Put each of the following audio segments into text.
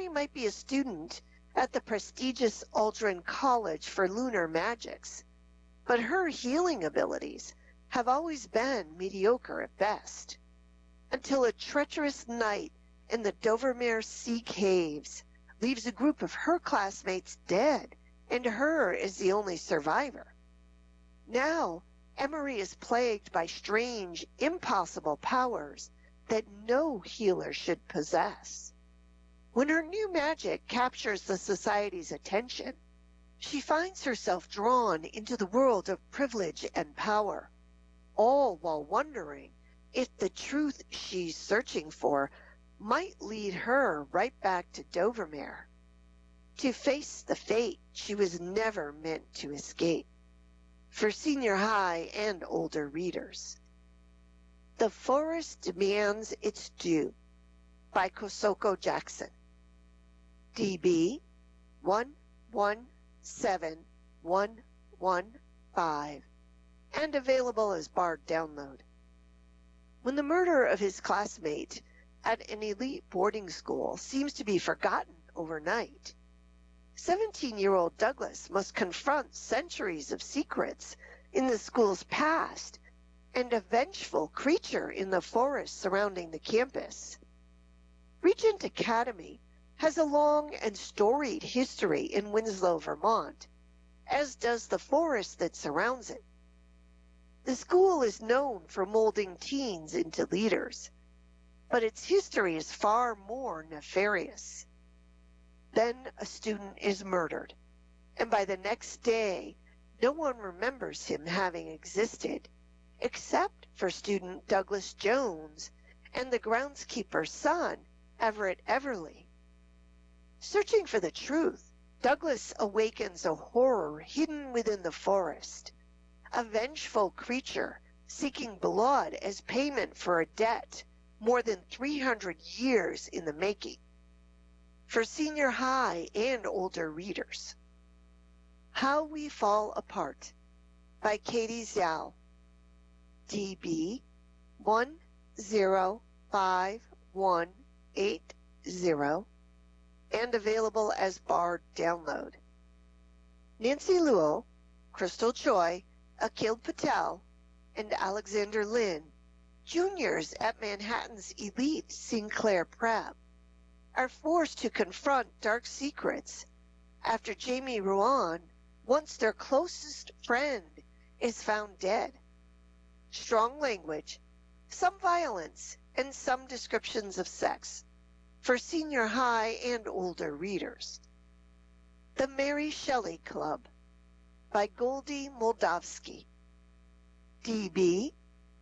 Emery might be a student at the prestigious Aldrin College for Lunar Magics, but her healing abilities have always been mediocre at best, until a treacherous night in the Dovermere Sea caves leaves a group of her classmates dead, and her is the only survivor. Now, Emery is plagued by strange, impossible powers that no healer should possess. When her new magic captures the society's attention, she finds herself drawn into the world of privilege and power, all while wondering if the truth she's searching for might lead her right back to Dovermere, to face the fate she was never meant to escape. For senior high and older readers, The Forest Demands Its Due by Kosoko Jackson. DB 117115 and available as Bard download. When the murder of his classmate at an elite boarding school seems to be forgotten overnight, 17-year-old Douglas must confront centuries of secrets in the school's past and a vengeful creature in the forest surrounding the campus. Regent Academy has a long and storied history in Winslow, Vermont, as does the forest that surrounds it. The school is known for molding teens into leaders, but its history is far more nefarious. Then a student is murdered, and by the next day, no one remembers him having existed, except for student Douglas Jones and the groundskeeper's son, Everett Everly. Searching for the truth, Douglas awakens a horror hidden within the forest, a vengeful creature seeking blood as payment for a debt more than 300 years in the making. For senior high and older readers, How We Fall Apart by Katie Zhao, DB 105180, and available as Bard download. Nancy Luo, Crystal Choi, Akhil Patel, and Alexander Lin, juniors at Manhattan's elite Sinclair Prep, are forced to confront dark secrets after Jamie Ruan, once their closest friend, is found dead. Strong language, some violence, and some descriptions of sex for senior high and older readers. The Mary Shelley Club by Goldie Moldavsky, DB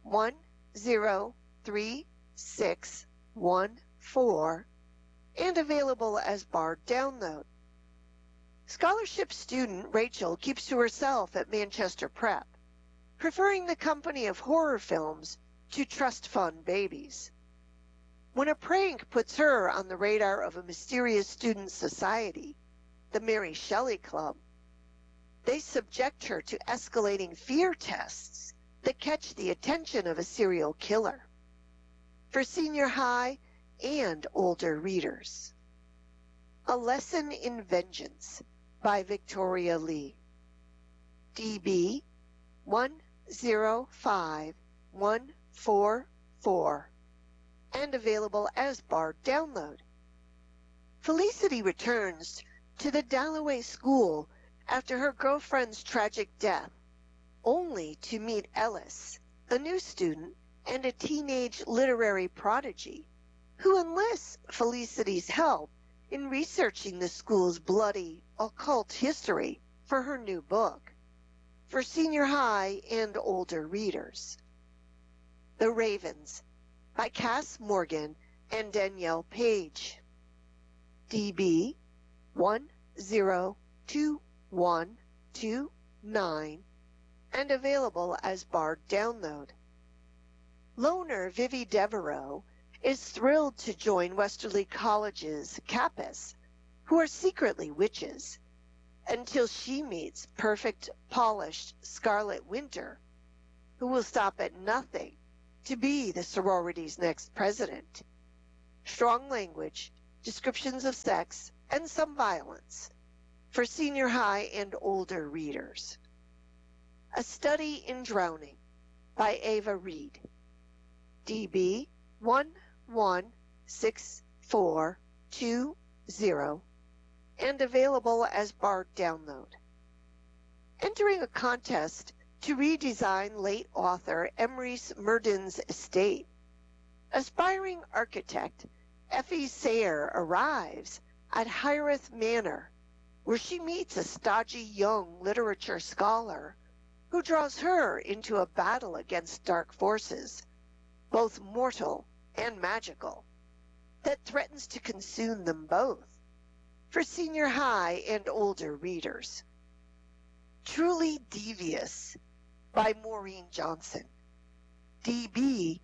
103614, and available as Bard download. Scholarship student Rachel keeps to herself at Manchester Prep, preferring the company of horror films to trust fund babies. When a prank puts her on the radar of a mysterious student society, the Mary Shelley Club, they subject her to escalating fear tests that catch the attention of a serial killer. For senior high and older readers, A Lesson in Vengeance by Victoria Lee, DB 105144, and available as Bard download. Felicity returns to the Dalloway School after her girlfriend's tragic death, only to meet Ellis, a new student and a teenage literary prodigy, who enlists Felicity's help in researching the school's bloody, occult history for her new book. For senior high and older readers, The Ravens by Cass Morgan and Danielle Page, DB 102129, and available as Bard download. Loner Vivi Devereaux is thrilled to join Westerly College's Kappas, who are secretly witches, until she meets perfect, polished Scarlet Winter, who will stop at nothing to be the sorority's next president. Strong language, descriptions of sex, and some violence for senior high and older readers. A Study in Drowning by Ava Reed, DB 116420, and available as Bard download. Entering a contest to redesign late author Emrys Murden's estate, aspiring architect Effie Sayre arrives at Hiraeth Manor, where she meets a stodgy young literature scholar who draws her into a battle against dark forces, both mortal and magical, that threatens to consume them both, for senior high and older readers. Truly Devious by Maureen Johnson, DB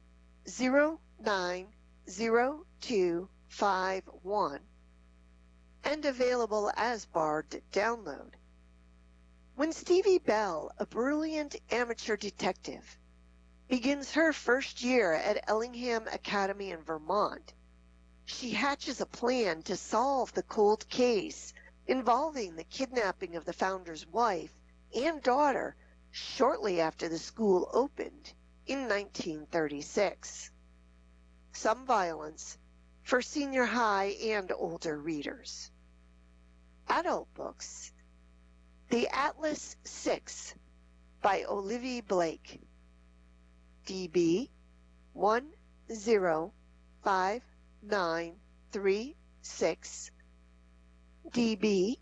090251, and available as Bard download. When Stevie Bell, a brilliant amateur detective, begins her first year at Ellingham Academy in Vermont, she hatches a plan to solve the cold case involving the kidnapping of the founder's wife and daughter shortly after the school opened in 1936. Some violence for senior high and older readers. Adult books. The Atlas 6 by Olivia Blake, DB 105936, DB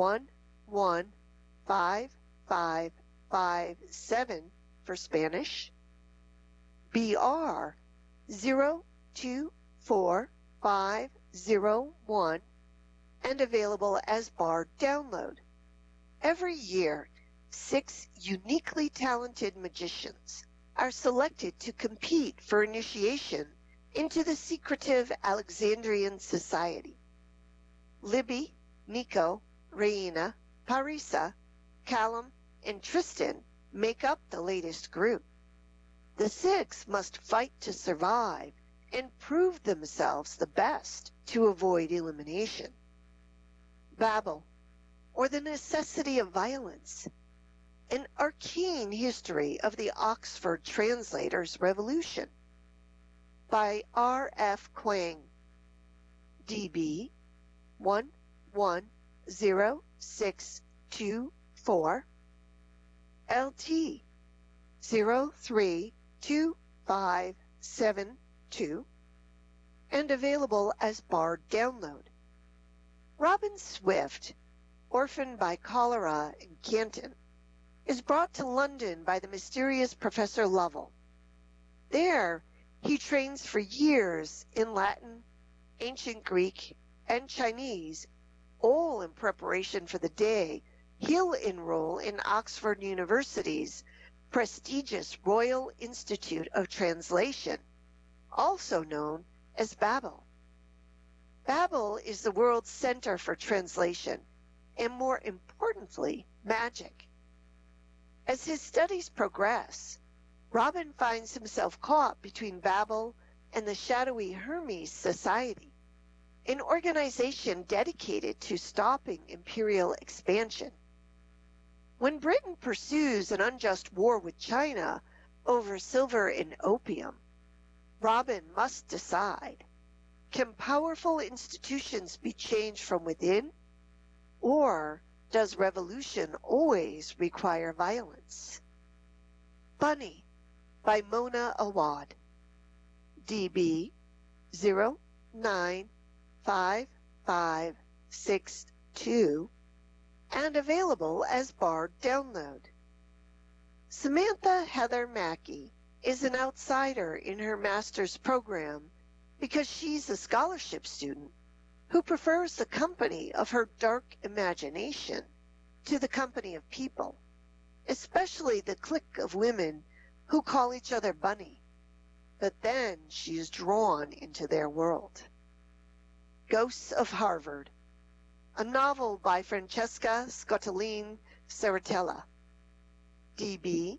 115557 for Spanish, BR 024501, and available as Bard download. Every year, 6 uniquely talented magicians are selected to compete for initiation into the secretive Alexandrian Society. Libby, Nico, Raina, Parisa, Callum, and Tristan make up the latest group. The 6 must fight to survive and prove themselves the best to avoid elimination. Babel, or the Necessity of Violence, an arcane history of the Oxford Translators' Revolution by R.F. Kuang, DB 110624, LT 032572, and available as Bard download. Robin Swift, orphaned by cholera in Canton, is brought to London by the mysterious Professor Lovell. There, he trains for years in Latin, ancient Greek, and Chinese, all in preparation for the day he'll enroll in Oxford University's prestigious Royal Institute of Translation, also known as Babel. Babel is the world's center for translation, and more importantly, magic. As his studies progress, Robin finds himself caught between Babel and the shadowy Hermes Society, an organization dedicated to stopping imperial expansion. When Britain pursues an unjust war with China over silver and opium, Robin must decide, can powerful institutions be changed from within, or does revolution always require violence? Bunny by Mona Awad, DB 095562, and available as Bard download. Samantha Heather Mackey is an outsider in her master's program because she's a scholarship student who prefers the company of her dark imagination to the company of people, especially the clique of women who call each other Bunny. But then she is drawn into their world. Ghosts of Harvard, a novel by Francesca Scottoline Saratella, DB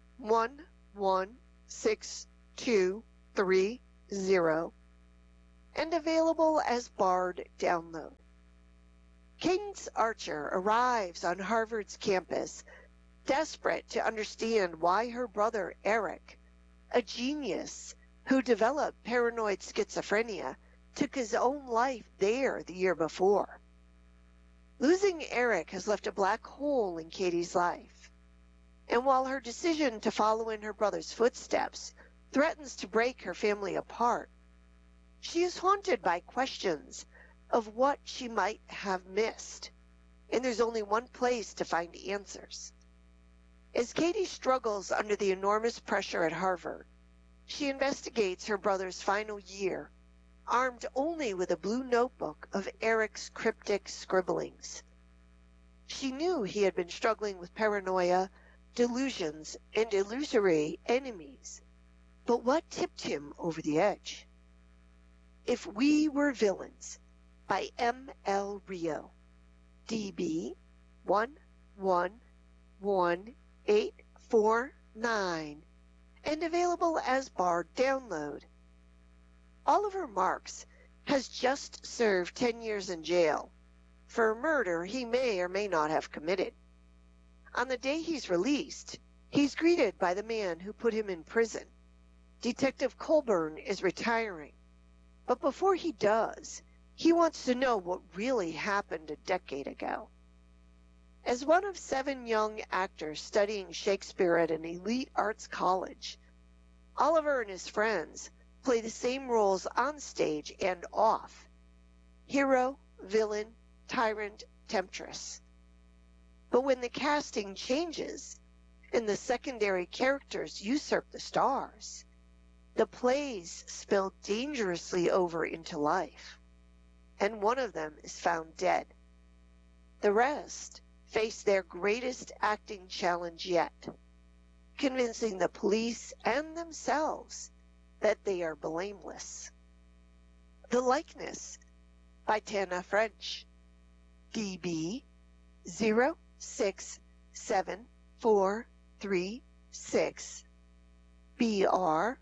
116230, and available as Bard download. Cadence Archer arrives on Harvard's campus, desperate to understand why her brother Eric, a genius who developed paranoid schizophrenia, took his own life there the year before. Losing Eric has left a black hole in Katie's life, and while her decision to follow in her brother's footsteps threatens to break her family apart, she is haunted by questions of what she might have missed, and there's only one place to find answers. As Katie struggles under the enormous pressure at Harvard, she investigates her brother's final year, armed only with a blue notebook of Eric's cryptic scribblings. She knew he had been struggling with paranoia, delusions, and illusory enemies, but what tipped him over the edge? If We Were Villains by M.L. Rio, DB 111849, and available as Bard download. Oliver Marks has just served 10 years in jail for a murder he may or may not have committed. On the day he's released, he's greeted by the man who put him in prison. Detective Colburn is retiring, but before he does, he wants to know what really happened a decade ago. As one of 7 young actors studying Shakespeare at an elite arts college, Oliver and his friends play the same roles on stage and off: hero, villain, tyrant, temptress. But when the casting changes and the secondary characters usurp the stars, the plays spill dangerously over into life, and one of them is found dead. The rest face their greatest acting challenge yet, convincing the police and themselves that they are blameless. The Likeness by Tana French, DB 067436, BR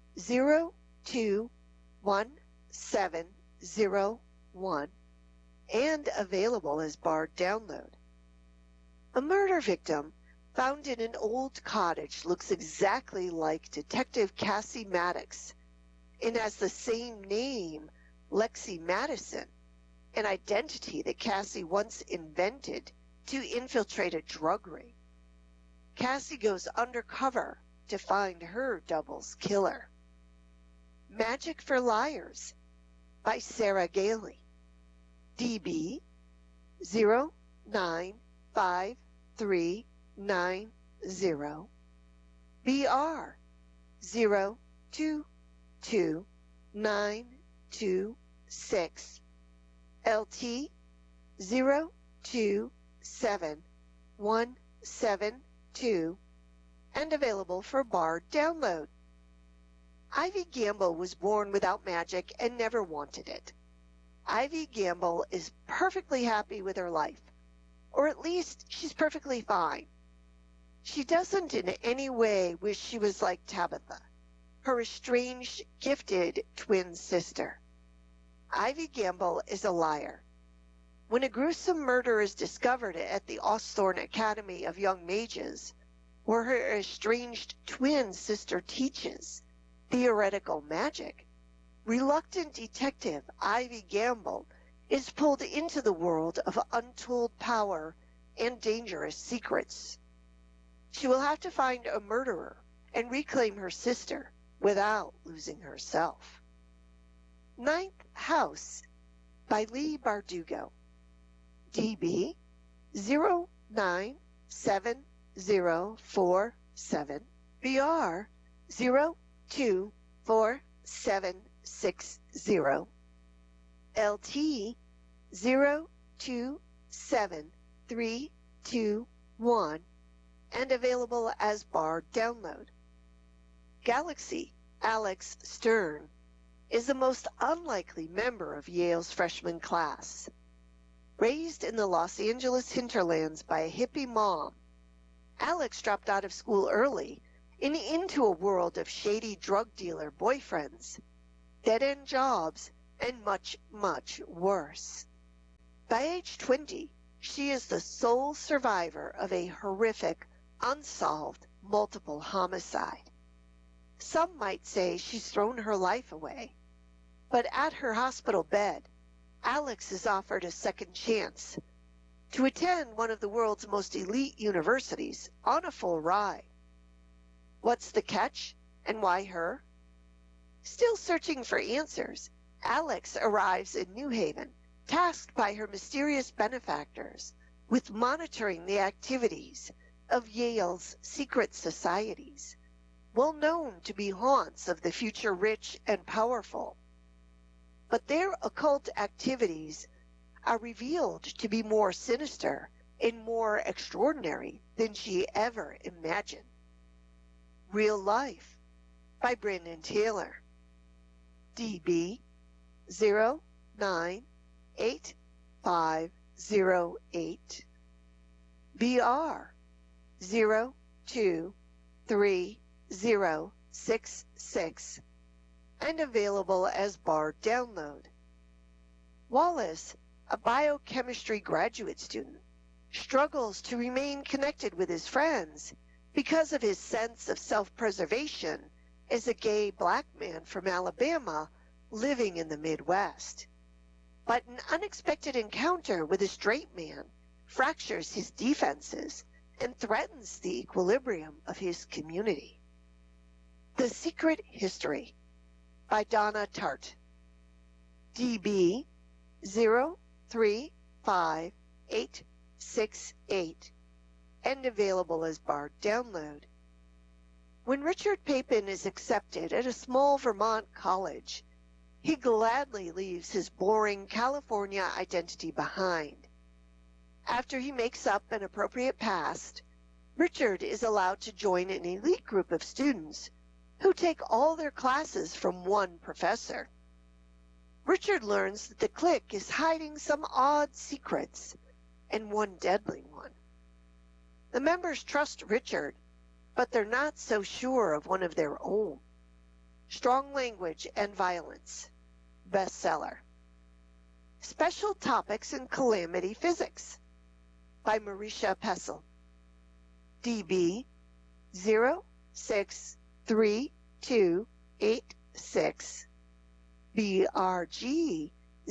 021701, and available as Bard download. A murder victim found in an old cottage looks exactly like Detective Cassie Maddox and has the same name, Lexi Madison, an identity that Cassie once invented to infiltrate a drug ring. Cassie goes undercover to find her double's killer. Magic for Liars by Sarah Gailey, DB 095390, BR 022926, LT 027172, and available for Bard download. Ivy Gamble was born without magic and never wanted it. Ivy Gamble is perfectly happy with her life, or at least she's perfectly fine. She doesn't in any way wish she was like Tabitha, her estranged, gifted twin sister. Ivy Gamble is a liar. When a gruesome murder is discovered at the Osthorne Academy of Young Mages, where her estranged twin sister teaches theoretical magic, reluctant detective Ivy Gamble is pulled into the world of untold power and dangerous secrets. She will have to find a murderer and reclaim her sister without losing herself. Ninth House by Lee Bardugo, DB 097047, BR 024760, LT 027321, and available as Bard download. Galaxy Alex Stern is the most unlikely member of Yale's freshman class. Raised in the Los Angeles hinterlands by a hippie mom, Alex dropped out of school early and into a world of shady drug dealer boyfriends, dead-end jobs, and much, much worse. By age 20, she is the sole survivor of a horrific, unsolved multiple homicide. Some might say she's thrown her life away, but at her hospital bed, Alex is offered a second chance to attend one of the world's most elite universities on a full ride. What's the catch, and why her? Still searching for answers, Alex arrives in New Haven, tasked by her mysterious benefactors with monitoring the activities of Yale's secret societies, well known to be haunts of the future rich and powerful. But their occult activities are revealed to be more sinister and more extraordinary than she ever imagined. Real Life by Brandon Taylor. DB 098508 BR 023066 and available as BARD download. Wallace, a biochemistry graduate student, struggles to remain connected with his friends because of his sense of self-preservation as a gay black man from Alabama living in the Midwest. But an unexpected encounter with a straight man fractures his defenses and threatens the equilibrium of his community. The Secret History by Donna Tartt. DB 035868 and available as BARD download. When Richard Papin is accepted at a small Vermont college, he gladly leaves his boring California identity behind. After he makes up an appropriate past, Richard is allowed to join an elite group of students who take all their classes from one professor. Richard learns that the clique is hiding some odd secrets, and one deadly one. The members trust Richard, but they're not so sure of one of their own. Strong Language and Violence, bestseller. Special Topics in Calamity Physics by Marisha Pessel. DB 063286 BRG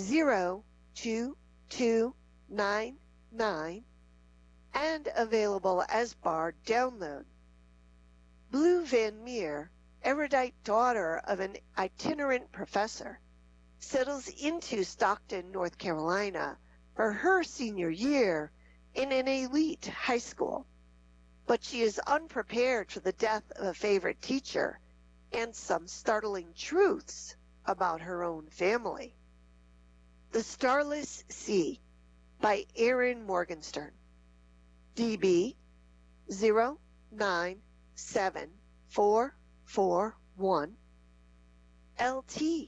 02299 and available as BARD download. Blue Van Meer, erudite daughter of an itinerant professor, settles into Stockton, North Carolina for her senior year in an elite high school. But she is unprepared for the death of a favorite teacher and some startling truths about her own family. The Starless Sea by Erin Morgenstern. DB 097441 LT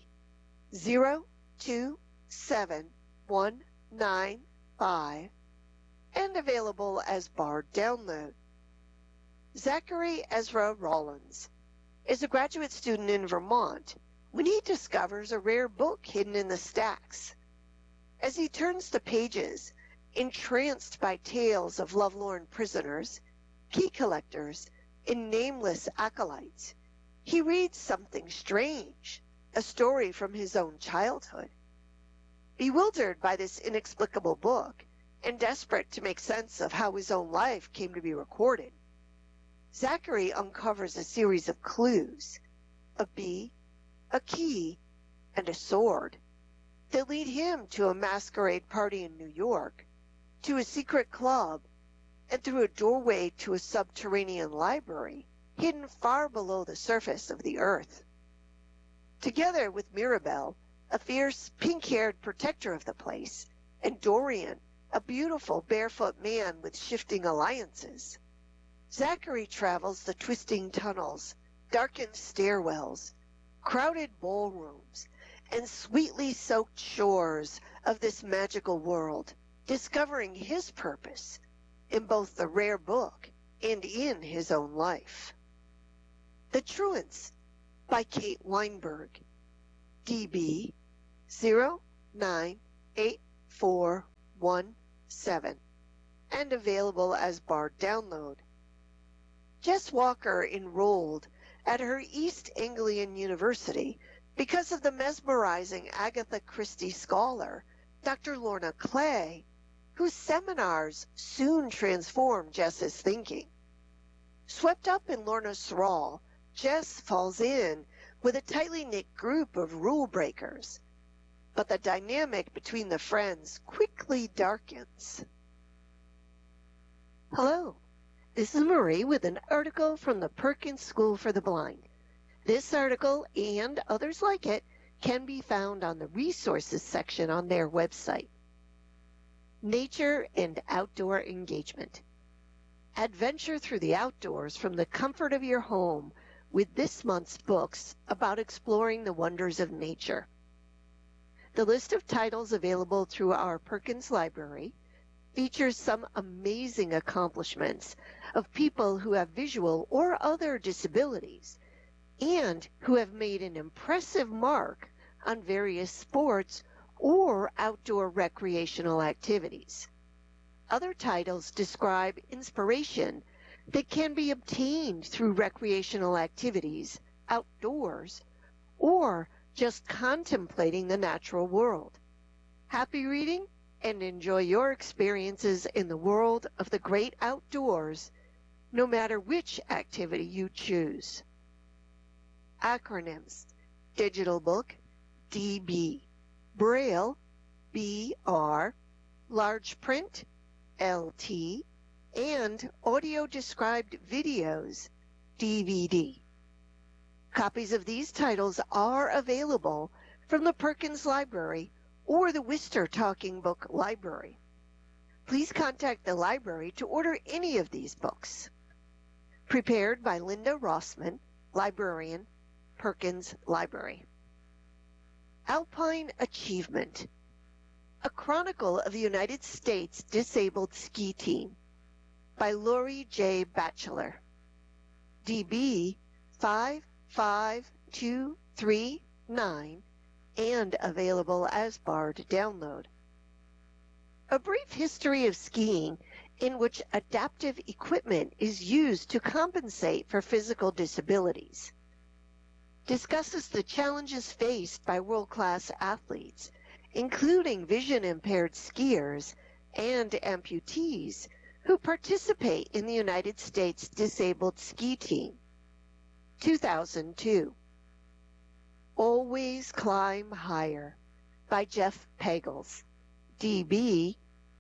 027195 and available as BARD download. Zachary Ezra Rollins is a graduate student in Vermont when he discovers a rare book hidden in the stacks. As he turns the pages, entranced by tales of lovelorn prisoners, key collectors, and nameless acolytes, he reads something strange, a story from his own childhood. Bewildered by this inexplicable book, and desperate to make sense of how his own life came to be recorded, Zachary uncovers a series of clues, a bee, a key, and a sword, that lead him to a masquerade party in New York, to a secret club, and through a doorway to a subterranean library hidden far below the surface of the earth. Together with Mirabelle, a fierce pink-haired protector of the place, and Dorian, a beautiful barefoot man with shifting alliances, Zachary travels the twisting tunnels, darkened stairwells, crowded ballrooms, and sweetly soaked shores of this magical world, discovering his purpose in both the rare book and in his own life. The Truants by Kate Weinberg. DB 098417 and available as BARD download. Jess Walker enrolled at her East Anglian University because of the mesmerizing Agatha Christie scholar, Dr. Lorna Clay, whose seminars soon transformed Jess's thinking. Swept up in Lorna's thrall, Jess falls in with a tightly knit group of rule breakers, but the dynamic between the friends quickly darkens. Hello, this is Marie with an article from the Perkins School for the Blind. This article and others like it can be found on the resources section on their website. Nature and outdoor engagement. Adventure through the outdoors from the comfort of your home with this month's books about exploring the wonders of nature. The list of titles available through our Perkins Library features some amazing accomplishments of people who have visual or other disabilities and who have made an impressive mark on various sports or outdoor recreational activities. Other titles describe inspiration that can be obtained through recreational activities outdoors or just contemplating the natural world. Happy reading and enjoy your experiences in the world of the great outdoors, no matter which activity you choose. Acronyms: Digital Book, DB, Braille, BR, Large Print, LT, and Audio Described Videos, DVD. Copies of these titles are available from the Perkins Library or the Worcester Talking Book Library. Please contact the library to order any of these books. Prepared by Linda Rossman, librarian, Perkins Library. Alpine Achievement, a Chronicle of the United States Disabled Ski Team by Lori J. Batchelor. DB 55239 and available as BARD download. A brief history of skiing in which adaptive equipment is used to compensate for physical disabilities. Discusses the challenges faced by world-class athletes, including vision-impaired skiers and amputees who participate in the United States Disabled Ski Team. 2002. Always Climb Higher by Jeff Pagels. DB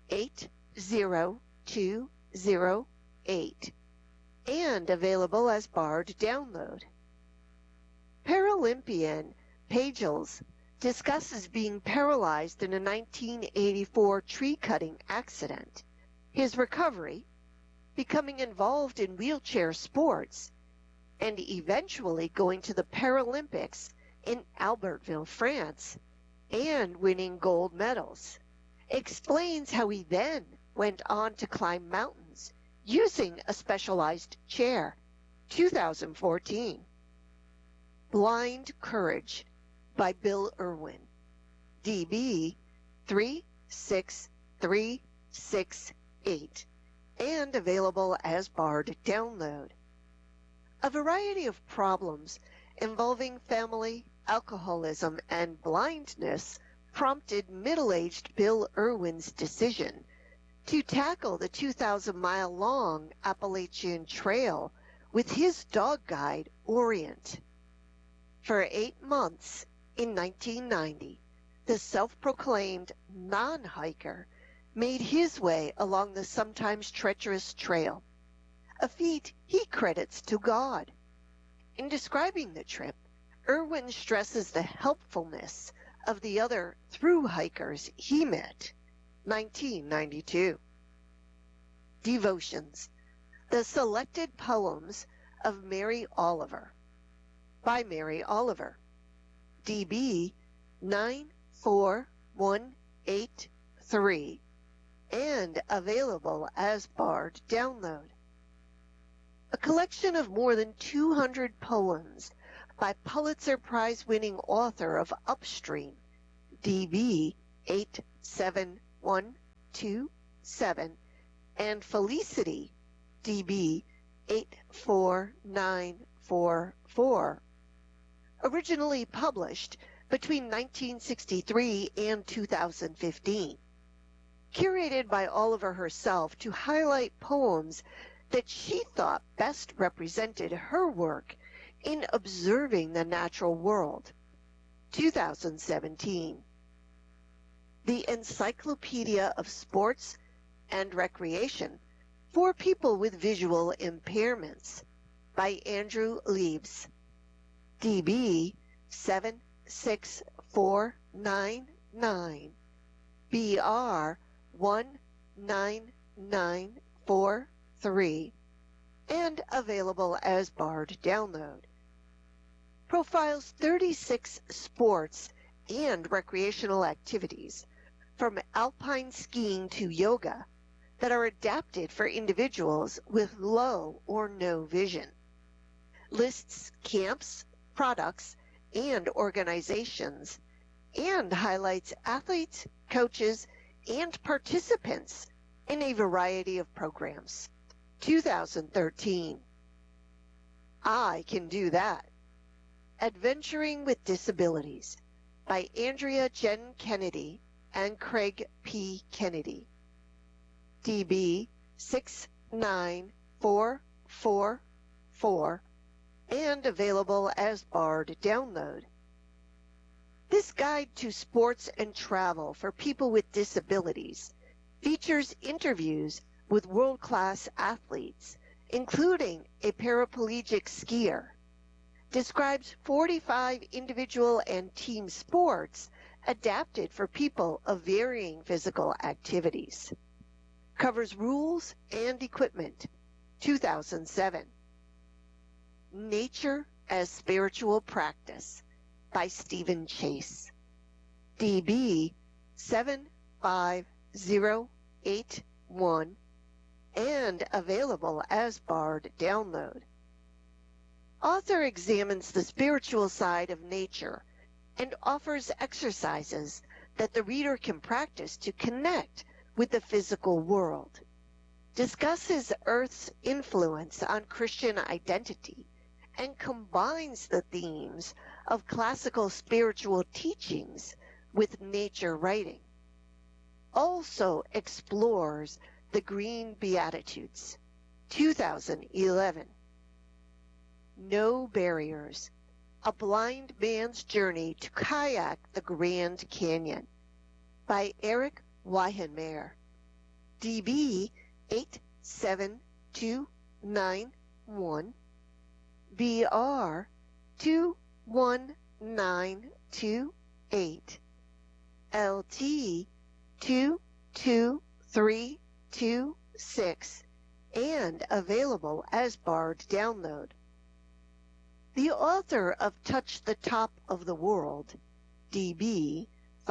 80208 and available as BARD download. Paralympian Pagels discusses being paralyzed in a 1984 tree-cutting accident, his recovery, becoming involved in wheelchair sports, and eventually going to the Paralympics in Albertville, France, and winning gold medals. Explains how he then went on to climb mountains using a specialized chair. 2014. Blind Courage by Bill Irwin. DB 36368 and available as BARD download. A variety of problems involving family, alcoholism, and blindness prompted middle-aged Bill Irwin's decision to tackle the 2,000-mile-long Appalachian Trail with his dog guide, Orient. For 8 months in 1990, the self-proclaimed non-hiker made his way along the sometimes treacherous trail, a feat he credits to God. In describing the trip, Irwin stresses the helpfulness of the other thru hikers he met. 1992. Devotions, the selected poems of Mary Oliver by Mary Oliver. DB 94183 and available as BARD download. A collection of more than 200 poems by Pulitzer Prize-winning author of Upstream, DB 87127, and Felicity DB 84944. Originally published between 1963 and 2015. Curated by Oliver herself to highlight poems that she thought best represented her work in observing the natural world. 2017. The Encyclopedia of Sports and Recreation for People with Visual Impairments by Andrew Leaves. DB 76499, BR 19943, and available as barred download. Profiles 36 sports and recreational activities, from alpine skiing to yoga, that are adapted for individuals with low or no vision. Lists camps, products, and organizations, and highlights athletes, coaches, and participants in a variety of programs. 2013. I Can Do That. Adventuring with Disabilities by Andrea Jen Kennedy and Craig P. Kennedy. DB 69444, and available as barred download. This guide to sports and travel for people with disabilities features interviews with world-class athletes, including a paraplegic skier, describes 45 individual and team sports adapted for people of varying physical activities, covers rules and equipment. 2007. Nature as Spiritual Practice by Stephen Chase. DB 75081, and available as barred download. Author examines the spiritual side of nature and offers exercises that the reader can practice to connect with the physical world. Discusses Earth's influence on Christian identity and combines the themes of classical spiritual teachings with nature writing. Also explores the Green Beatitudes. 2011. No Barriers, A Blind Man's Journey to Kayak the Grand Canyon by Eric Weihenmayer. DB 87291, BR 21928, LT 22326, and available as barred download. The author of Touch the Top of the World, DB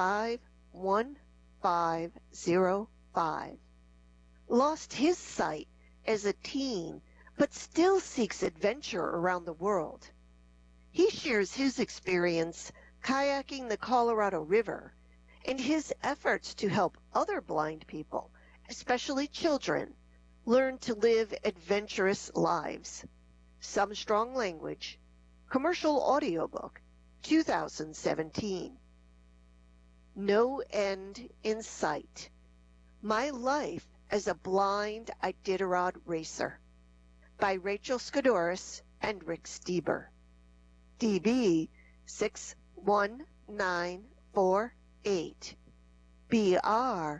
51505, lost his sight as a teen but still seeks adventure around the world. He shares his experience kayaking the Colorado River and his efforts to help other blind people, especially children, learn to live adventurous lives. Some Strong Language, commercial audiobook, 2017. No End in Sight, My Life as a Blind Iditarod Racer by Rachel Skidoris and Rick Stieber. DB 61948, BR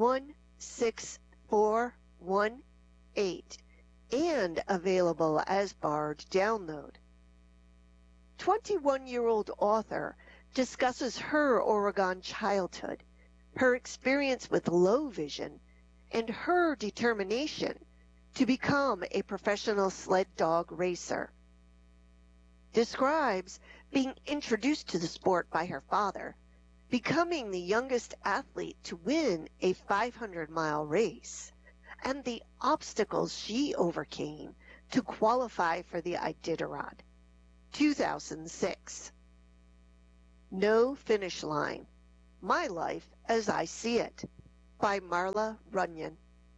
16418, and available as barred download. 21-year-old author discusses her Oregon childhood, her experience with low vision, and her determination to become a professional sled dog racer. Describes being introduced to the sport by her father, becoming the youngest athlete to win a 500-mile race, and the obstacles she overcame to qualify for the Iditarod. 2006. No Finish Line, My Life as I See It by Marla Runyon.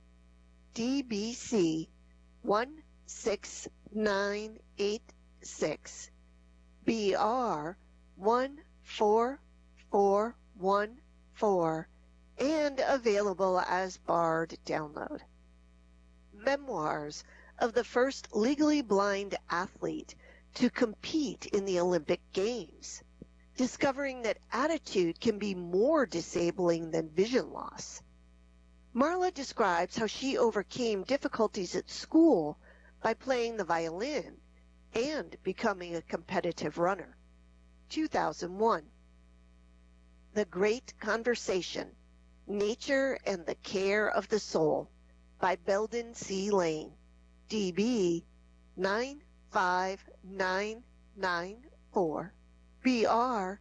DBC 16986 BR 14414 and available as Bard download. Memoirs of the first legally blind athlete to compete in the Olympic Games, discovering that attitude can be more disabling than vision loss. Marla describes how she overcame difficulties at school by playing the violin and becoming a competitive runner. 2001. The Great Conversation, Nature and the Care of the Soul by Belden C. Lane, DB 95994, BR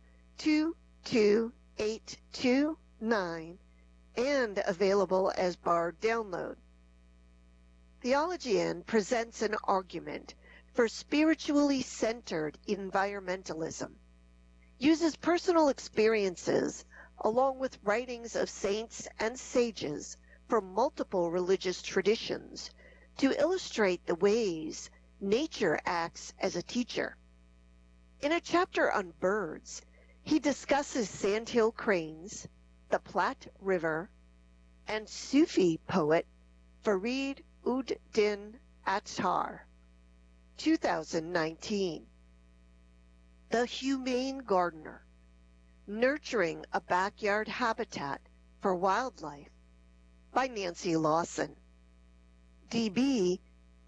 22829, and available as Bard download. Theologian presents an argument for spiritually centered environmentalism, uses personal experiences along with writings of saints and sages from multiple religious traditions to illustrate the ways nature acts as a teacher. In a chapter on birds, he discusses sandhill cranes, the Platte River, and Sufi poet Farid ud-Din Attar. 2019. The Humane Gardener, Nurturing a Backyard Habitat for Wildlife by Nancy Lawson, DB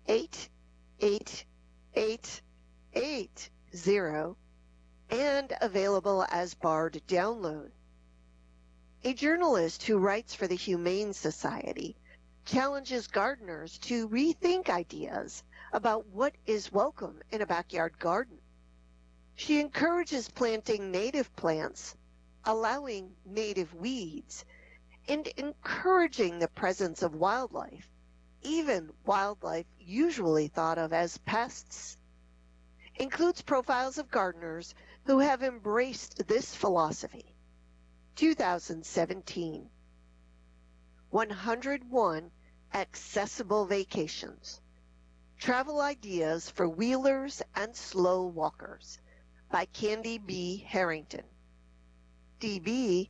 88880, and available as Bard download. A journalist who writes for the Humane Society challenges gardeners to rethink ideas about what is welcome in a backyard garden. She encourages planting native plants, allowing native weeds, and encouraging the presence of wildlife, even wildlife usually thought of as pests. Includes profiles of gardeners who have embraced this philosophy. 2017. 101 Accessible Vacations, Travel Ideas for Wheelers and Slow Walkers by Candy B. Harrington, DB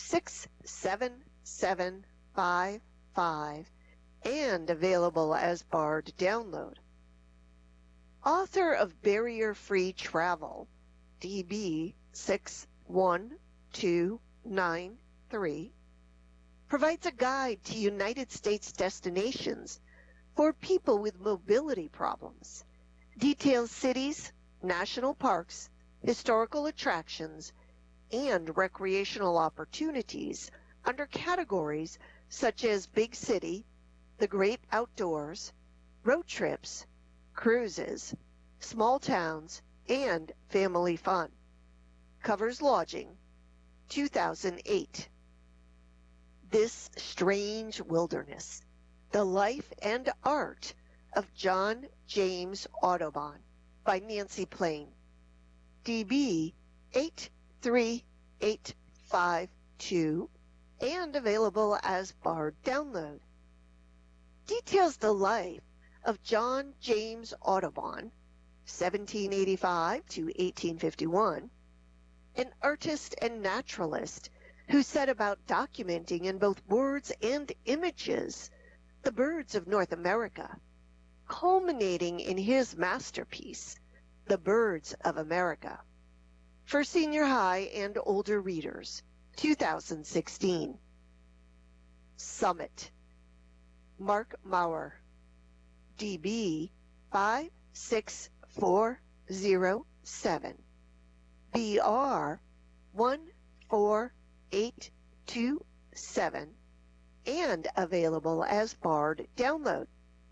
67755, and available as Bard download. Author of Barrier-Free Travel, DB 61293, provides a guide to United States destinations for people with mobility problems, details cities, national parks, historical attractions, and recreational opportunities under categories such as big city, the great outdoors, road trips, cruises, small towns, and family fun. Covers lodging. 2008. This Strange Wilderness, The Life and Art of John James Audubon by Nancy Plain, DB 83852, and available as Bard download. Details the life of John James Audubon, 1785 to 1851, an artist and naturalist who set about documenting in both words and images the birds of North America, culminating in his masterpiece, The Birds of America, for senior high and older readers, 2016. Summit, Mark Maurer, DB 56407, BR 14827, and available as Bard download.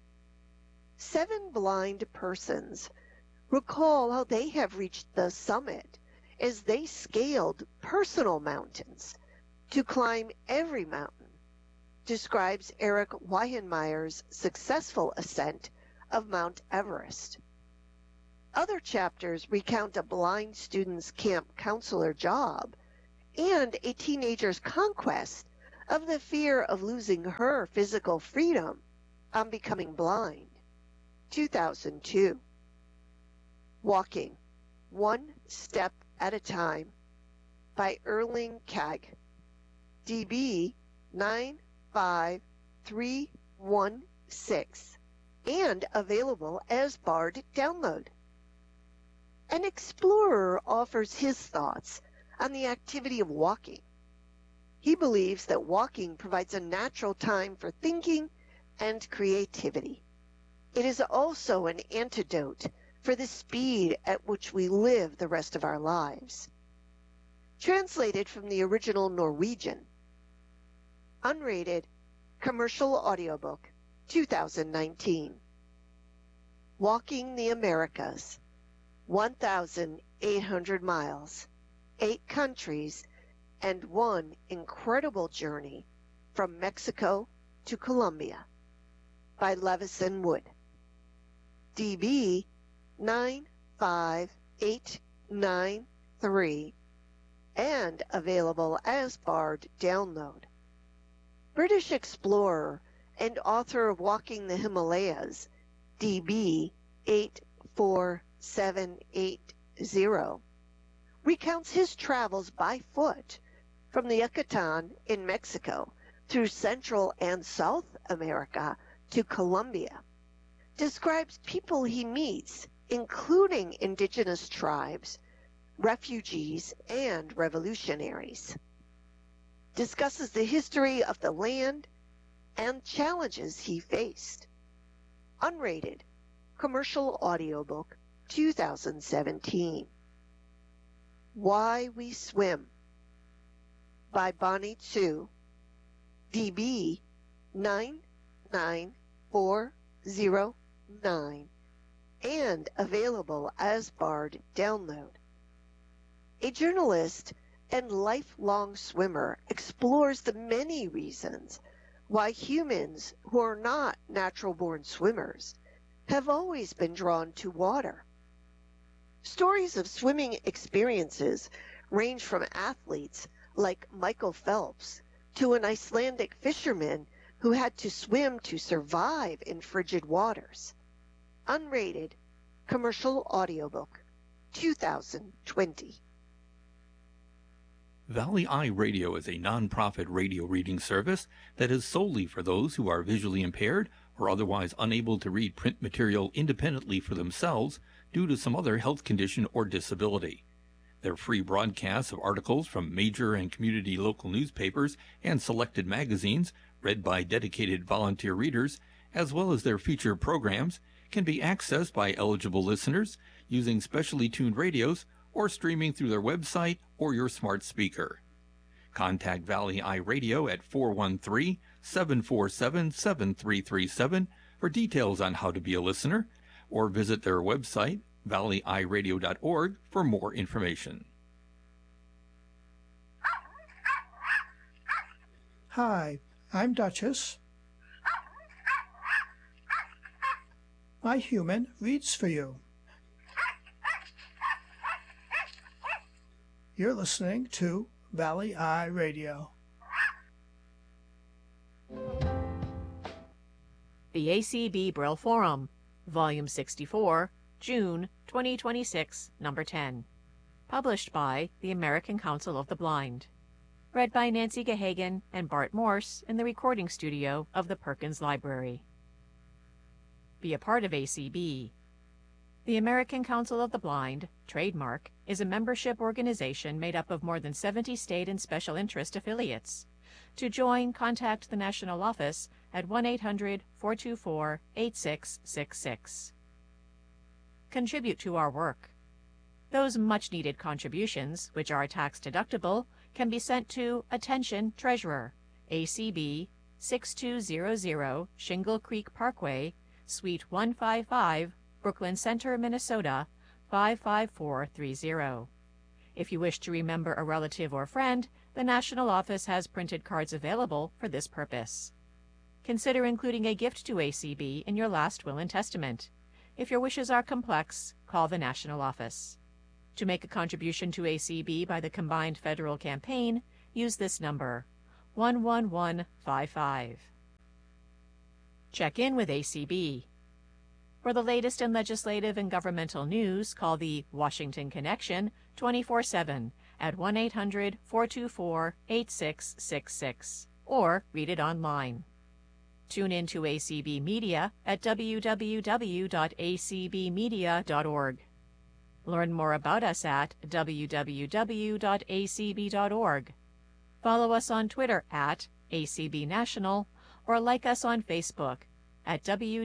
7 blind persons recall how they have reached the summit as they scaled personal mountains to climb every mountain, describes Eric Weihenmeyer's successful ascent of Mount Everest. Other chapters recount a blind student's camp counselor job and a teenager's conquest of the fear of losing her physical freedom on becoming blind. 2002. Walking, One Step at a Time by Erling Kagg. DB 95316 and available as Bard download. An explorer offers his thoughts on the activity of walking. He believes that walking provides a natural time for thinking and creativity. It is also an antidote for the speed at which we live the rest of our lives. Translated from the original Norwegian. Unrated Commercial Audiobook, 2019. Walking the Americas, 1,800 miles, 8 countries, and one incredible journey from Mexico to Colombia by Levison Wood. DB 95893 and available as Bard download. British explorer and author of Walking the Himalayas, DB 84780, recounts his travels by foot from the Yucatan in Mexico through Central and South America to Colombia, describes people he meets, including indigenous tribes, refugees, and revolutionaries, discusses the history of the land and challenges he faced. Unrated Commercial Audiobook, 2017. Why We Swim by Bonnie Tsu, DB 99409, and available as Bard download. A journalist and lifelong swimmer explores the many reasons why humans who are not natural-born swimmers have always been drawn to water. Stories of swimming experiences range from athletes like Michael Phelps to an Icelandic fisherman who had to swim to survive in frigid waters. Unrated Commercial Audiobook, 2020. Valley Eye Radio is a non-profit radio reading service that is solely for those who are visually impaired or otherwise unable to read print material independently for themselves due to some other health condition or disability. Their free broadcasts of articles from major and community local newspapers and selected magazines, read by dedicated volunteer readers, as well as their feature programs, can be accessed by eligible listeners using specially tuned radios or streaming through their website or your smart speaker. Contact Valley Eye Radio at 413-747-7337 for details on how to be a listener, or visit their website, valleyeyeradio.org, for more information. Hi, I'm Duchess. My human reads for you. You're listening to Valley Eye Radio. The ACB Braille Forum, Volume 64, June 2026, Number 10. Published by the American Council of the Blind. Read by Nancy Gahagan and Bart Morse in the recording studio of the Perkins Library. Be a part of ACB. The American Council of the Blind, trademark, is a membership organization made up of more than 70 state and special interest affiliates. To join, contact the national office at 1-800-424-8666. Contribute to our work. Those much-needed contributions, which are tax-deductible, can be sent to Attention Treasurer, ACB 6200 Shingle Creek Parkway, Suite 155, Brooklyn Center, Minnesota, 55430. If you wish to remember a relative or friend, the National Office has printed cards available for this purpose. Consider including a gift to ACB in your last will and testament. If your wishes are complex, call the National Office. To make a contribution to ACB by the combined federal campaign, use this number, 11155. Check in with ACB. For the latest in legislative and governmental news, call the Washington Connection 24/7 at 1-800-424-8666 or read it online. Tune in to ACB Media at www.acbmedia.org. Learn more about us at www.acb.org. Follow us on Twitter at ACB National or like us on Facebook at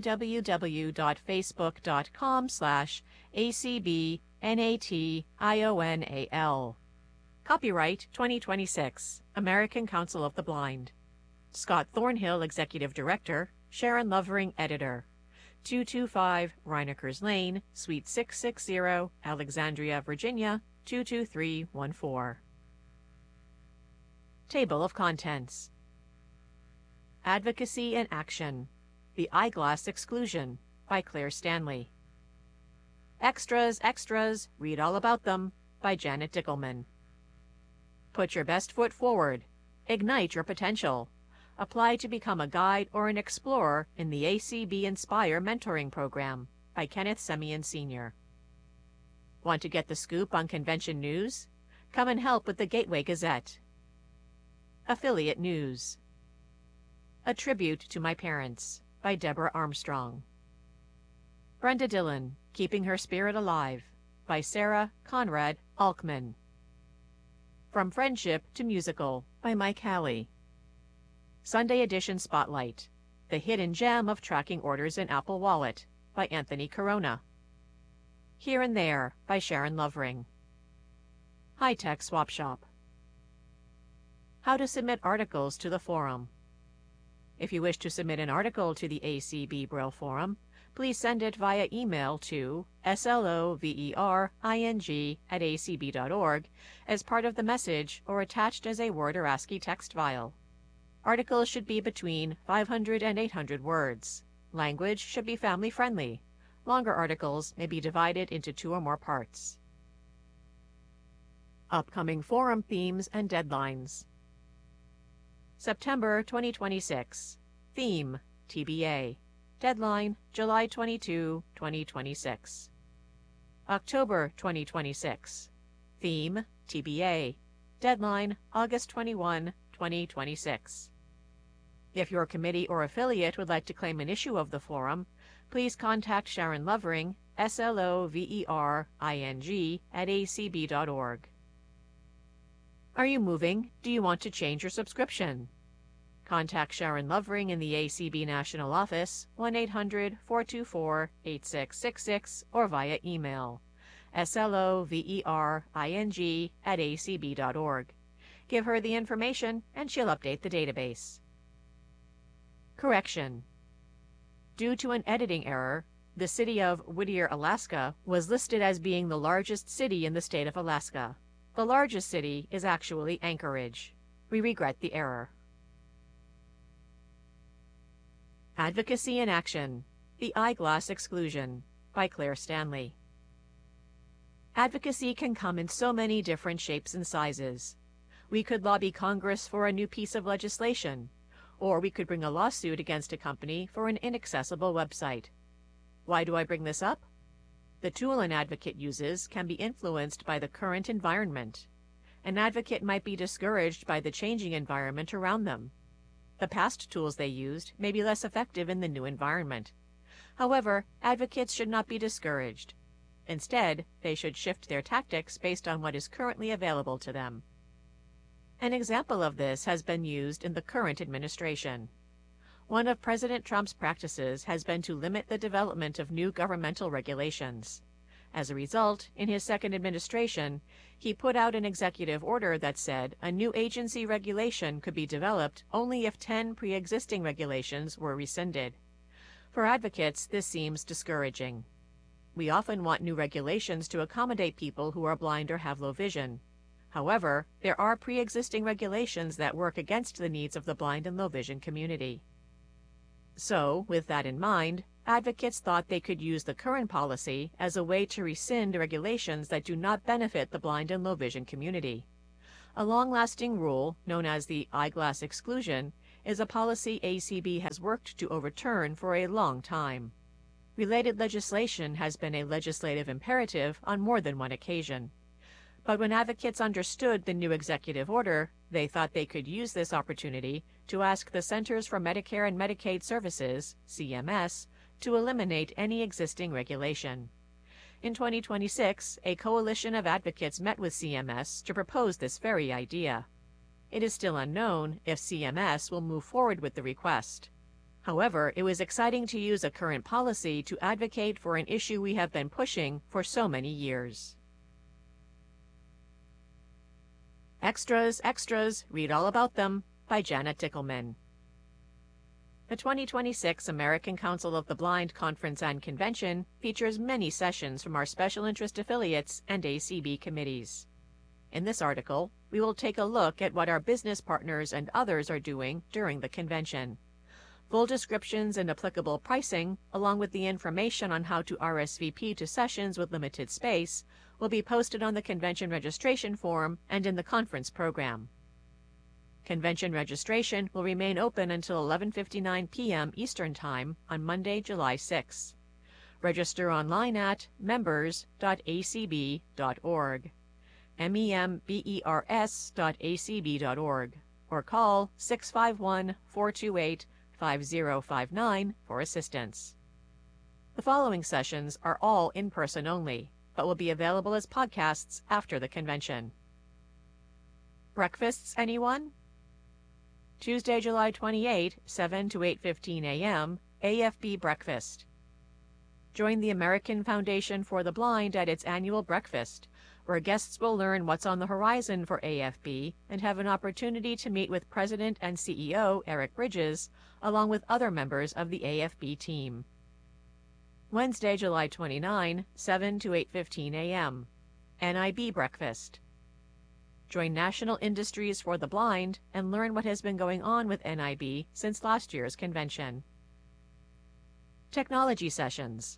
www.facebook.com/ACBNATIONAL. Copyright 2026, American Council of the Blind. Scott Thornhill, Executive Director, Sharon Lovering, Editor. 225 Reinekers Lane, Suite 660, Alexandria, Virginia, 22314. Table of Contents. Advocacy in Action. The Eyeglass Exclusion by Claire Stanley. Extras, Extras, Read All About Them by Janet Dickelman. Put Your Best Foot Forward. Ignite Your Potential. Apply to become a guide or an explorer in the ACB Inspire Mentoring Program by Kenneth Semien Sr. Want to get the scoop on convention news? Come and help with the Gateway Gazette. Affiliate News. A Tribute to My Parents by Deborah Armstrong. Brenda Dillon, Keeping Her Spirit Alive by Sarah Conrad Alkman. From Friendship to Musical by Mike Halley. Sunday Edition Spotlight, The Hidden Gem of Tracking Orders in Apple Wallet by Anthony Corona. Here and There by Sharon Lovering. High Tech Swap Shop. How to submit articles to the forum. If you wish to submit an article to the ACB Braille Forum, please send it via email to slovering@acb.org as part of the message or attached as a Word or ASCII text file. Articles should be between 500 and 800 words. Language should be family-friendly. Longer articles may be divided into 2 or more parts. Upcoming forum themes and deadlines. September 2026. Theme, TBA. Deadline, July 22, 2026. October 2026. Theme, TBA. Deadline, August 21, 2026. If your committee or affiliate would like to claim an issue of the forum, please contact Sharon Lovering, slovering@acb.org. Are you moving? Do you want to change your subscription? Contact Sharon Lovering in the ACB National Office, 1-800-424-8666, or via email, slovering@acb.org. Give her the information, and she'll update the database. Correction. Due to an editing error, the city of Whittier, Alaska, was listed as being the largest city in the state of Alaska. The largest city is actually Anchorage. We regret the error. Advocacy in Action. The Eyeglass Exclusion by Claire Stanley. Advocacy can come in so many different shapes and sizes. We could lobby Congress for a new piece of legislation, or we could bring a lawsuit against a company for an inaccessible website. Why do I bring this up? The tool an advocate uses can be influenced by the current environment. An advocate might be discouraged by the changing environment around them. The past tools they used may be less effective in the new environment. However, advocates should not be discouraged. Instead, they should shift their tactics based on what is currently available to them. An example of this has been used in the current administration. One of President Trump's practices has been to limit the development of new governmental regulations. As a result, in his second administration, he put out an executive order that said a new agency regulation could be developed only if 10 pre-existing regulations were rescinded. For advocates, this seems discouraging. We often want new regulations to accommodate people who are blind or have low vision. However, there are pre-existing regulations that work against the needs of the blind and low vision community. So, with that in mind, advocates thought they could use the current policy as a way to rescind regulations that do not benefit the blind and low vision community. A long-lasting rule, known as the eyeglass exclusion, is a policy ACB has worked to overturn for a long time. Related legislation has been a legislative imperative on more than one occasion. But when advocates understood the new executive order, they thought they could use this opportunity to ask the Centers for Medicare and Medicaid Services, CMS, to eliminate any existing regulation. In 2026, a coalition of advocates met with CMS to propose this very idea. It is still unknown if CMS will move forward with the request. However, it was exciting to use a current policy to advocate for an issue we have been pushing for so many years. Extras, extras, read all about them, by Janet Dickelman. The 2026 American Council of the Blind Conference and Convention features many sessions from our special interest affiliates and ACB committees. In this article, we will take a look at what our business partners and others are doing during the convention. Full descriptions and applicable pricing, along with the information on how to RSVP to sessions with limited space, will be posted on the convention registration form and in the conference program. Convention registration will remain open until 11:59 p.m. Eastern Time on Monday, July 6. Register online at members.acb.org, members.acb.org, or call 651-428-5059 for assistance. The following sessions are all in person only, but will be available as podcasts after the convention. Breakfasts, anyone? Tuesday, July 28, 7 to 8:15 a.m., AFB Breakfast. Join the American Foundation for the Blind at its annual breakfast, where guests will learn what's on the horizon for AFB and have an opportunity to meet with President and CEO Eric Bridges, along with other members of the AFB team. Wednesday, July 29, 7 to 8:15 a.m., NIB Breakfast. Join National Industries for the Blind and learn what has been going on with NIB since last year's convention. Technology Sessions.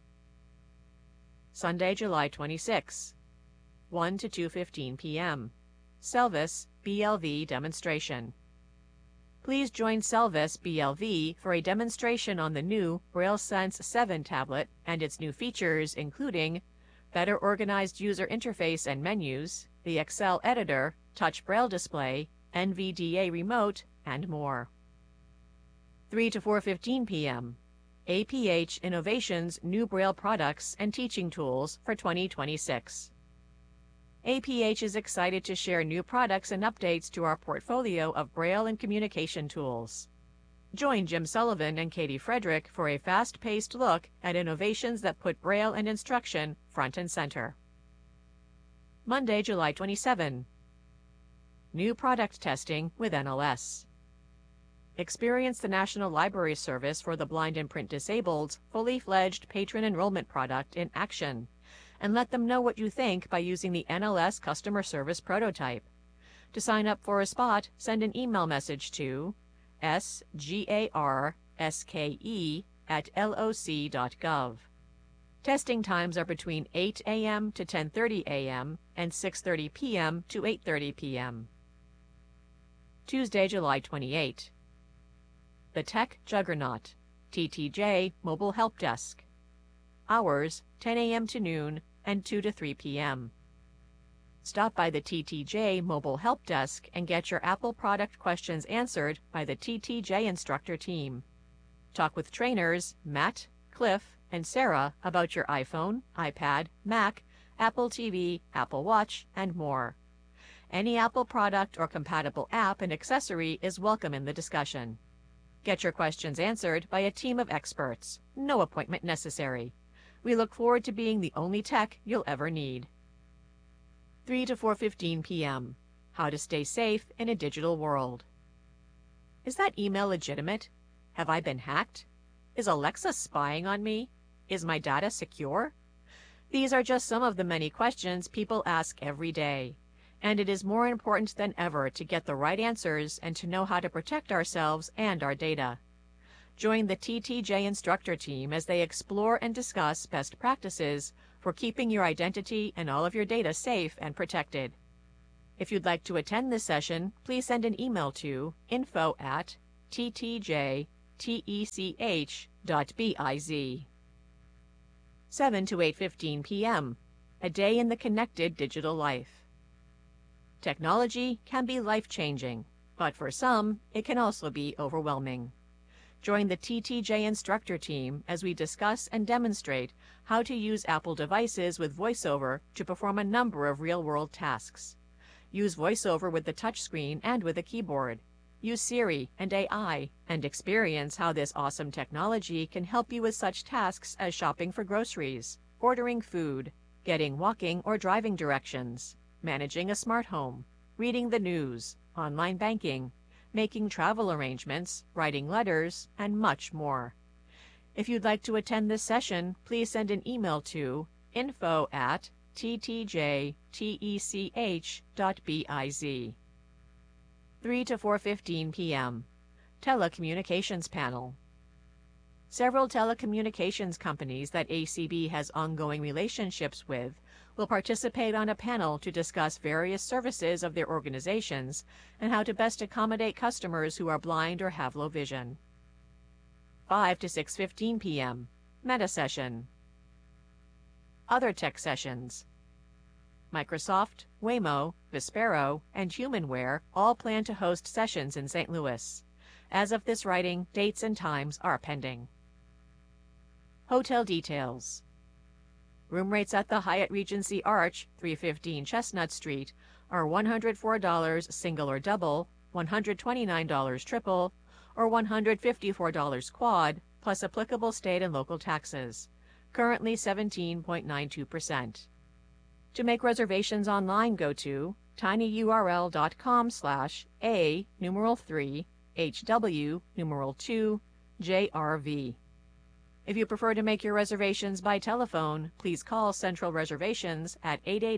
Sunday, July 26, 1 to 2:15 p.m., Selvis BLV Demonstration. Please join Selvis BLV for a demonstration on the new BrailleSense 7 tablet and its new features, including better organized user interface and menus, the Excel editor, touch braille display, NVDA remote, and more. 3 to 4:15 p.m., APH Innovations New Braille Products and Teaching Tools for 2026. APH is excited to share new products and updates to our portfolio of Braille and communication tools. Join Jim Sullivan and Katie Frederick for a fast-paced look at innovations that put Braille and instruction front and center. Monday, July 27. New product testing with NLS. Experience the National Library Service for the Blind and Print Disabled fully-fledged patron enrollment product in action, and let them know what you think by using the NLS customer service prototype. To sign up for a spot, send an email message to sgarske@loc.gov. Testing times are between 8 a.m. to 10:30 a.m. and 6:30 p.m. to 8:30 p.m. Tuesday, July 28. The Tech Juggernaut, TTJ Mobile Help Desk. Hours, 10 a.m. to noon and 2 to 3 p.m. Stop by the TTJ Mobile Help Desk and get your Apple product questions answered by the TTJ instructor team. Talk with trainers Matt, Cliff, and Sarah about your iPhone, iPad, Mac, Apple TV, Apple Watch, and more. Any Apple product or compatible app and accessory is welcome in the discussion. Get your questions answered by a team of experts. No appointment necessary. We look forward to being the only tech you'll ever need. 3 to 4:15 p.m. How to stay safe in a digital world. Is that email legitimate? Have I been hacked? Is Alexa spying on me? Is my data secure? These are just some of the many questions people ask every day, and it is more important than ever to get the right answers and to know how to protect ourselves and our data. Join the TTJ instructor team as they explore and discuss best practices for keeping your identity and all of your data safe and protected. If you'd like to attend this session, please send an email to info@ttjtech.biz. 7 to 8:15 p.m. A day in the connected digital life. Technology can be life-changing, but for some, it can also be overwhelming. Join the TTJ instructor team as we discuss and demonstrate how to use Apple devices with VoiceOver to perform a number of real-world tasks. Use VoiceOver with the touchscreen and with a keyboard. Use Siri and AI, and experience how this awesome technology can help you with such tasks as shopping for groceries, ordering food, getting walking or driving directions, managing a smart home, reading the news, online banking, making travel arrangements, writing letters, and much more. If you'd like to attend this session, please send an email to info@ttjtech.biz. 3 to 4:15 p.m. Telecommunications Panel. Several telecommunications companies that ACB has ongoing relationships with will participate on a panel to discuss various services of their organizations and how to best accommodate customers who are blind or have low vision. 5 to 6:15 p.m. Meta Session. Other tech sessions. Microsoft, Waymo, Vispero, and Humanware all plan to host sessions in St. Louis. As of this writing, dates and times are pending. Hotel details. Room rates at the Hyatt Regency Arch, 315 Chestnut Street, are $104 single or double, $129 triple, or $154 quad, plus applicable state and local taxes. Currently 17.92%. To make reservations online, go to tinyurl.com/A3HW2JRV. If you prefer to make your reservations by telephone, please call Central Reservations at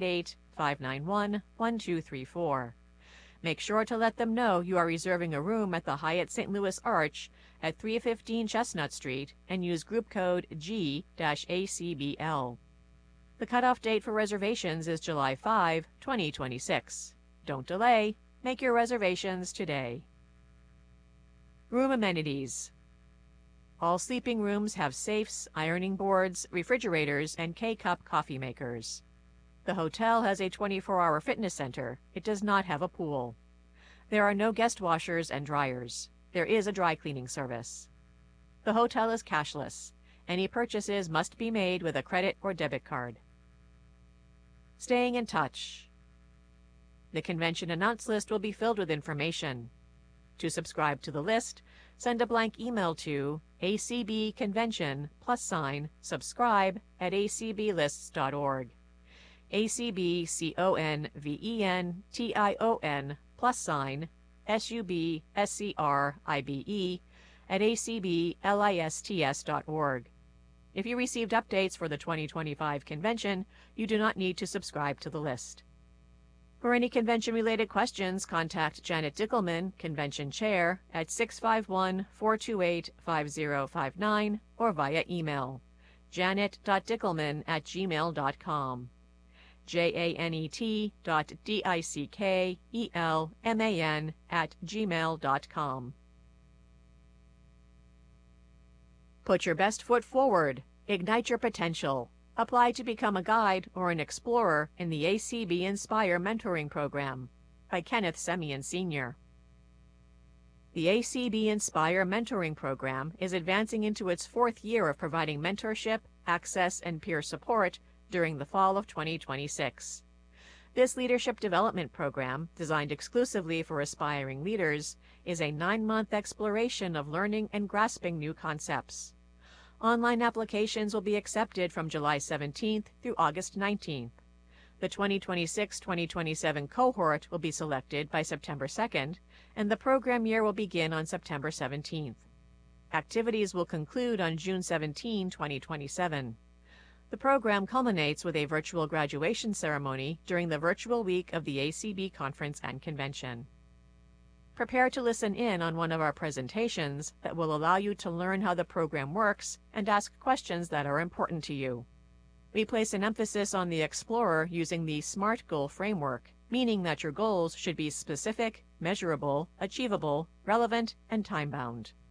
888-591-1234. Make sure to let them know you are reserving a room at the Hyatt St. Louis Arch at 315 Chestnut Street and use group code G-ACBL. The cutoff date for reservations is July 5, 2026. Don't delay. Make your reservations today. Room amenities. All sleeping rooms have safes, ironing boards, refrigerators, and K-Cup coffee makers. The hotel has a 24-hour fitness center. It does not have a pool. There are no guest washers and dryers. There is a dry cleaning service. The hotel is cashless. Any purchases must be made with a credit or debit card. Staying in touch. The convention announce list will be filled with information. To subscribe to the list, send a blank email to acbconvention+subscribe@acblists.org. acbconvention+subscribe@acblists.org. If you received updates for the 2025 convention, you do not need to subscribe to the list. For any convention-related questions, contact Janet Dickelman, Convention Chair, at 651-428-5059 or via email, janet.dickelman@gmail.com, janet.dickelman@gmail.com. Put your best foot forward. Ignite your potential. Apply to become a guide or an explorer in the ACB Inspire Mentoring Program by Kenneth Semien Sr. The ACB Inspire Mentoring Program is advancing into its 4th year of providing mentorship, access, and peer support during the fall of 2026. This leadership development program, designed exclusively for aspiring leaders, is a 9-month exploration of learning and grasping new concepts. Online applications will be accepted from July 17th through August 19th. The 2026-2027 cohort will be selected by September 2nd, and the program year will begin on September 17th. Activities will conclude on June 17, 2027. The program culminates with a virtual graduation ceremony during the virtual week of the ACB Conference and Convention. Prepare to listen in on one of our presentations that will allow you to learn how the program works and ask questions that are important to you. We place an emphasis on the Explorer using the SMART goal framework, meaning that your goals should be specific, measurable, achievable, relevant, and time-bound.